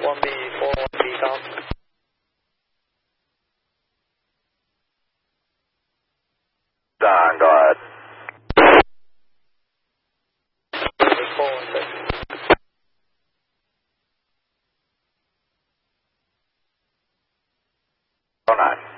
1B, 41B, Tom. Don, go ahead. 416. Oh, 9.